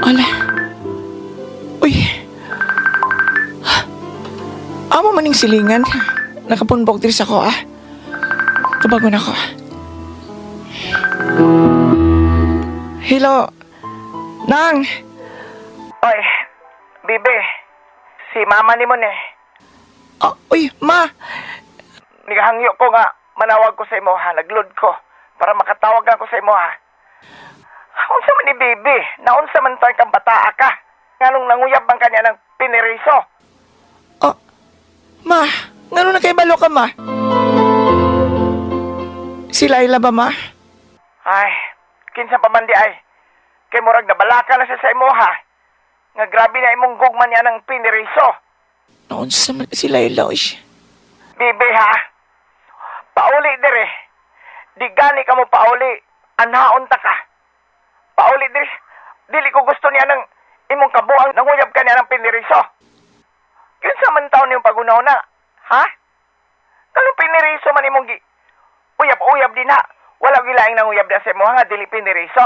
Ala. Uy. Amo maning silingan. Nakapunbok diri sa ko, ah. Kabagon ako. Hello. Nang. Oy, Bibi. Si mama ni mo ni. Uy, ma. Nigahangyo ko nga manawag ko sa imo ha. Nagload ko para makatawag ako sa imo ha. Unsa man ni Bibi? Naunsa man tayo kang bataa ka? Nganong nanguyab bang kanya ng piniriso? Ma. Ngano na kay balo ka, ma? Si Laila ba, ma? Ay, kinsa pa man di ay. Kay murag nabalaka na siya sa imo ha. Nga grabe na imong gugman niya ng piniriso. Noon sa si Laila, uy. Bibi ha. Pauli dire. Di gani ka mo pauli. Anhaon ta ka. Pauli dire. Dili ko gusto niya ng imong kabuang nanguyab ka niya ng piniriso. Kinsa man taon yung pagunaw na. Ha? Kalong piniriso man imong gi. Uyab-uyab din ha. Wala gilaing nanguyab na sa imo nga dili piniriso.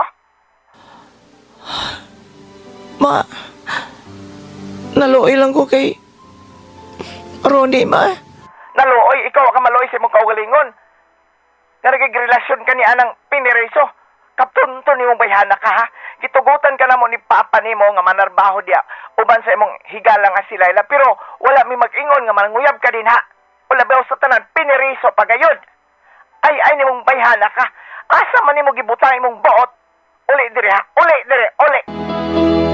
Ma. Naluoy lang ko kay Ronnie, ma. Naluoy, ikaw ka maluoy sa imong kaugalingon. Nga nagigrelasyon ka ni anang piniriso. Kapunto ni mong bayhana ka ha. Gitugutan ka na mo ni papa ni mo nga manarbaho diya. Uban sa imong higala nga si Laila. Pero wala mi mag-ingon nga mananguyab ka din ha. Wala ba sa tanan piniriso pagayod. Ay ni mong bayhana ka. Asa man ni mo gibutang imong buot. Uli dire ha. Uli dire. Uli.